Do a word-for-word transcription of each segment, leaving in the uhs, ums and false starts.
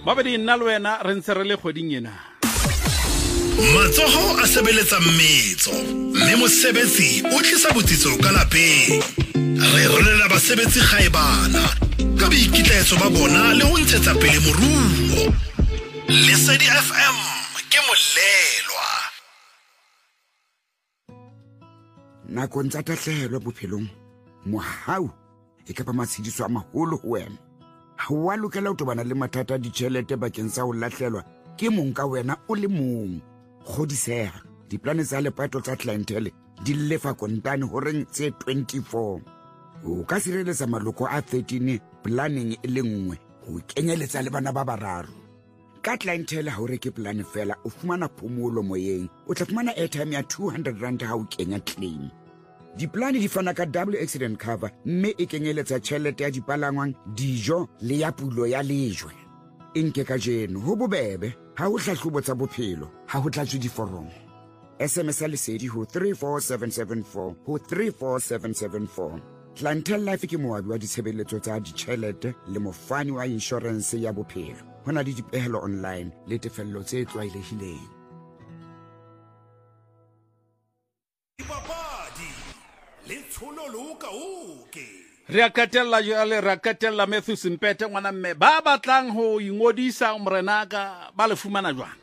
ba be di nna le wena re ntse re le kgweding ena. Matsoho a sebeletsa mmetso, mme mosebetsi o tlisa botsitso ka lapeng. Re rolela basebetsi kgaebana ka boikitlaetso ba bona le ho ntshetsa pele moruo. Lesedi F M ke molelwa. Nakong tsa tahlehelo bophelong, mohau e ka ba matshediso a maholo ho wena. Ha wa lokela ho tobana le mathata a ditjhelete bakeng sa ho lahlelwa ke mong ka wena o le mong. Kgodiseha, diplane tsa lepato tsa clientele di lefa kontane ho reng tse twenty-four. O ka sireletsa maloko a thirteen planning e le nngwe ho kenyeletsa le bana ba bararo. Ka clientele ha o reke plan fela o fumana phomolo moyeng, o tla fumana airtime ya two hundred rand ha o kenya claim. Diplane di fana ka double accident cover, mme e kenyeletsa tjhelete ya dipalangwang, dijo le ya pulo ya lejwe. Inke ka jeno ho bobebe ha o hlahlobo tsa bophelo, ha ho tlatswe diforomo. S M S a lesedi ho three four seven seven four ho three four seven seven four. Clientele Life ke moabi wa ditshebeletso tsa ditjhelete le mofani wa insurance ya bophelo. Hona le dipehelo online le tefello tse tlwaelehileng. Dipapadi le tshono loka oke. Re a katella jale re a katella Matthew Simpete ngwana mme ba batlang ho ingodisa umrenaka ba le fumana jwang.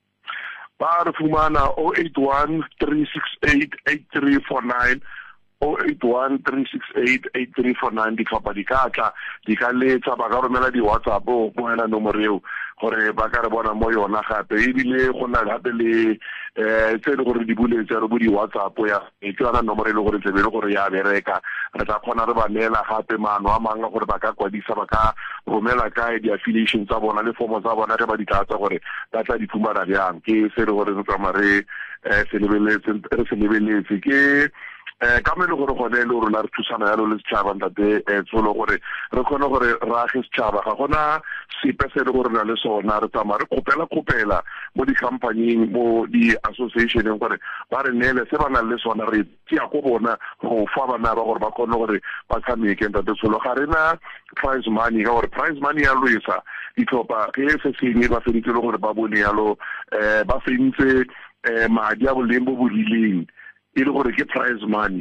Ba re fumana oh eight one three six eight eight three four nine oh eight one three six eight eight three four nine di tlhopha di ka tla di ka letsa ba ka romela di WhatsApp mo ena nomoro eo gore ba ka re bona mo yona gape e bile go na gape le eh tse le gore di buletse re bo di WhatsApp ya e tsana nomoro le gore tsebele gore ya bereka re tla khona re ba nela gape mano a manga gore ba ka kwadisa ba ka romela ka di affiliation tsa bona le form tsa bona re ba di tlatsa gore ba tla di fumana yang ke se le gore re tsamare eh se lebeletse re se lebeletse ke eh ka mele gore gone le rona re thusana ya le setšhaba ntate eh tsolo gore re khona gore ra ge setšhaba ga gona sepe se le gore na le sona re tsamaya re kopela kopela mo di company mo di association gore ba re nele se ba na le sona re tsia go bona go fa bana ba gore ba khona gore ba tshameke ntate tsolo ga rena prize money ka gore prize money ya loisa dithopa ke se sengwe ba feditse le gore ba bone yalo eh ba fentse eh madi a bolembo bo rileng e le gore ke prize money.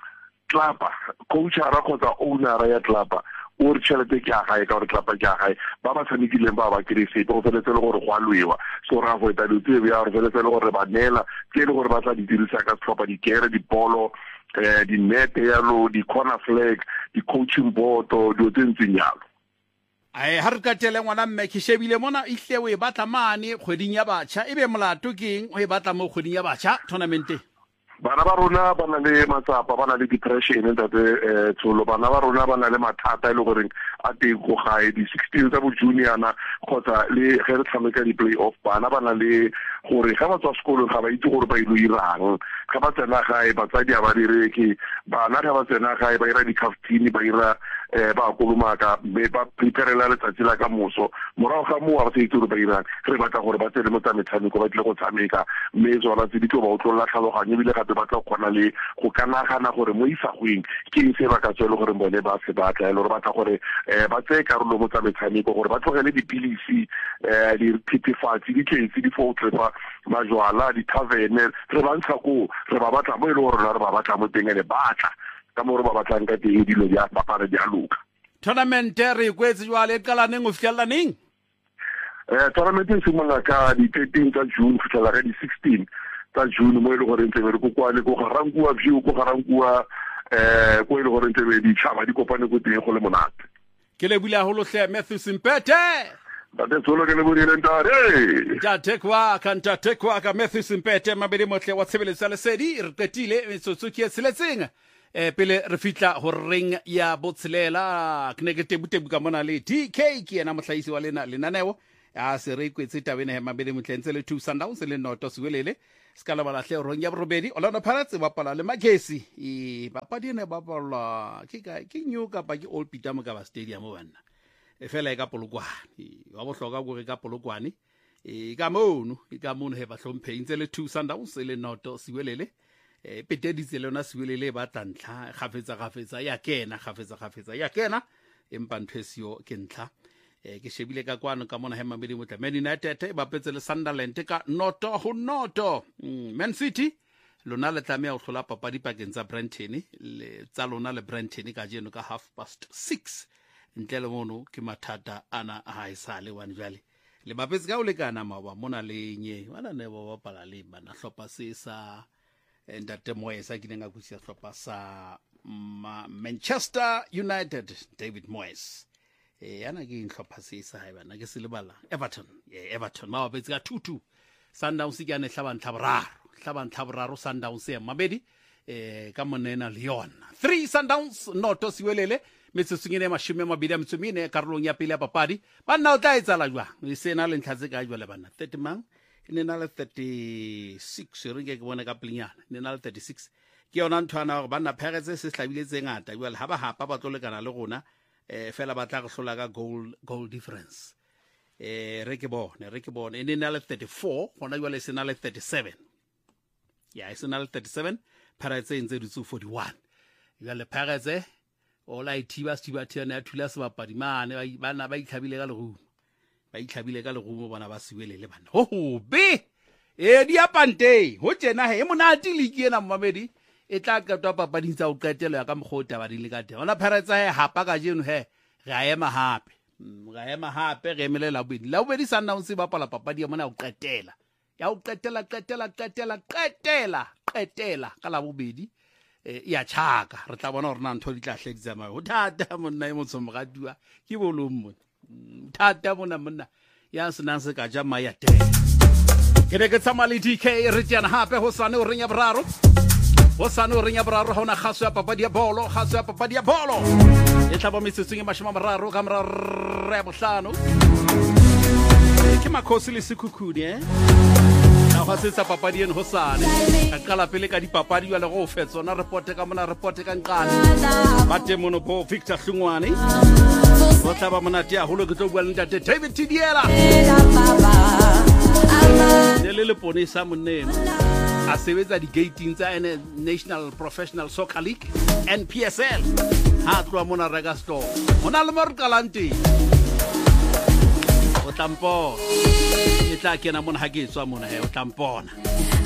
Tlapa coachara kgotsa owner ya tlapa o re tšhelete ke a gae ka gore tlapa ke a gae ba ba tshamekileng ba ba kry-se go feletse le gore go a lwewa so ra go eta ditsebe ya gore feletse le gore ba nela ke le gore ba tla di dirisa ka setlhopha dikere dipolo eh dinete yalo di corner flag di coaching board di o tsentseng yalo. Ai ha re katele ngwana mme ke shebile mona ihle o e batla mane kgweding ya batjha ebe molato keng o e batla mo kgweding ya batjha tournament. Bana ba rona ba na le matsapa ba na le depression ntate eh tsolo bana ba rona ba na le mathata e le gore a te go gae di sixteen tsa bo junior na kgotsa le ge re tshameka di play off bana ba na le gore ga ba tswa sekolo ga ba itse gore ba ile irang ga ba tsena gae batsadi a ba direke bana ga ba tsena gae ba ira di caftini ba ira eh ba kolomaka be ba preparela letsatsi la ka moso morago ga mo wa se itse gore ba irang re batla gore ba tsene mo tsa metshameko ba tle go tshameka mme tsona tse di tlo ba utlolla tlhaloganye bile ba tla kgona le go kanagana gore mo isagweng ke se ba ka tswela gore bone ba se batla le gore ba tla gore eh ba tse karolo mo tsa metshameko gore ba tlogele dipilisi eh di pitifatsi di tletse di fotlefa majwala di taverne re ba ntsha go re ba batla mo ile gore re ba batla mo tengene batla ka mo re ba batlang ka teng dilo ya papare di aluka tournament re kwetse jwale kala neng o fitlhela neng eh tournament e simolla ka di thirteen tsa June fitlhela ka di sixteen ta June mo ile gore ntse re go kwale go garankua view go garankua eh go ile gore ntse di tshaba di kopane go teng go le monate ke le bula ho lohle Matthew Simpete ba de tsolo ke le bule ntare ja tekwa kanta tekwa ka Matthew Simpete mabedi motle wa tshebeletsa le sedi re qetile metsotso ke seletseng eh pele re fitla ho ring ya botshelela ke ne ke tebutebu ka mona le D K ke ena mohlahisi wa lena lenaneo a se re kwetse tabene he mabedi motle ntse le two Sundowns le noto swelele skala bala hle rong ya robedi Orlando Pirates ba pala le Magesi e ba pa dine ba pala ke ka ke nyoka ba ke Old Peter Mokaba Stadium bana e fela e ka polokwane wa bohloka go re ka polokwane e ka mono e ka mono he ba hlomphe ntse le two Sundowns le noto swelele e peteditse le ona swelele ba tantla gafetsa gafetsa ya kena gafetsa gafetsa ya kena empa nthwesio ke ntla eh ke shebile ka kwano ka mona hema mabedi motla Man United ba petse le Sunderland ka noto ho noto. mm, Man City lona le tlamea go hlola papadi pakeng tsa Brighton le tsa lona le Brighton ka jeno ka half past six ntle le mono ke mathata ana a haisale wan jwale le bapetse ka o le kana mawa mona le nye bana ne ba bapala le bana hlopa se sa Ntate Moyes a kineng a kutsia hlopa sa Manchester United David Moyes eh yana ke inhlopha se sa ha bana ke se lebala Everton yeah Everton ma bapetse ka two two Sundowns ke ane hlaba ntlhabraro hlaba ntlhabraro Sundowns e mabedi eh ka monena Lyon three Sundowns noto siwelele metsotsingene mashome mabedi a metsomene karolong ya pele ya papadi bana o tla etsala jwa e sena le ntlhatse ka jwa le bana thirty mang ine na le thirty-six re ke bona ka plinyana ine na le thirty-six ke yona nthwana go bana phegetse se hlabile tse ngata jwa le haba hapa ba tlo lekana le gona eh fela ba tla go hlola ka goal goal difference eh re ke bone re ke bone ine na le thirty-four gona jwa le sena le thirty-seven ya sena le thirty-seven Pirates e ntse ditsu forty-one jwa le Pirates ola ithiba stiba thena ya thula se bapadi mane bana ba itlhabile ka lerumo ba itlhabile ka lerumo bana ba siwelele bana ho ho be e di apante ho tjena he monati liki ena mmamedi e tla qetwa papading tsa o qetelo ya ka mkhota ba di le ka teng ona Pirates he hapa ka jeno he ga ema hape ga ema hape re emelela bobedi la bobedi Sundowns ba pala papadi ya mona o qetela ya o qetela qetela qetela qetela qetela ka la bobedi ya chaka re tla bona rena ntho di tla hle di tsamaye ho thata monna e motso mogadua ke bolong thata bona monna ya sena se ka ja maya te ke re ke tsama le D K re tsena hape ho sane o renya braro ho sane o renya braro ha ona khaso ya papadi ya bolo khaso ya papadi ya bolo e tla ba metsetseng e mashoma mararo ka mra re bohlano ke makhosi le sekukhudi eh ga se sa papadi en hosane ka kala pele ka dipapadi wa le go fetsona report ka mona report ka nkana ba temono bo Victor Hlungwane go tla ba mona tia holo ke tlo bua le Ntate David Tidiela le le le ponisa monene a sebetsa di gating tsa National Professional Soccer League N P S L ha tloa mona rega store mona le morkalanti o tampo e tla kena mona ha ke tswa mona he o tampona